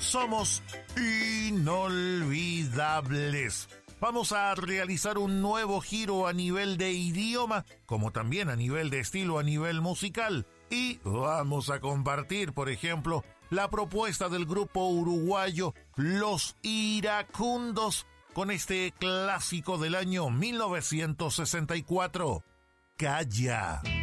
somos inolvidables. Vamos a realizar un nuevo giro a nivel de idioma, como también a nivel de estilo, a nivel musical. Y vamos a compartir, por ejemplo, la propuesta del grupo uruguayo Los Iracundos con este clásico del año 1964, Calla.